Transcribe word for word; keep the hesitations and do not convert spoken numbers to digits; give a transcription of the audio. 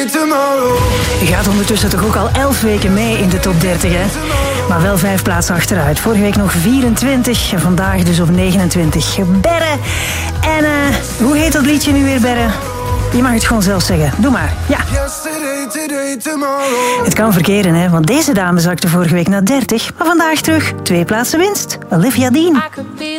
Je gaat ondertussen toch ook al elf weken mee in de top dertig, hè? Maar wel vijf plaatsen achteruit. Vorige week nog vierentwintig en vandaag dus op negenentwintig. Berre. En uh, hoe heet dat liedje nu weer, Berre? Je mag het gewoon zelf zeggen. Doe maar. Ja. Het kan verkeren, hè? Want deze dame zakte vorige week naar dertig. Maar vandaag terug. Twee plaatsen winst. Olivia Dean.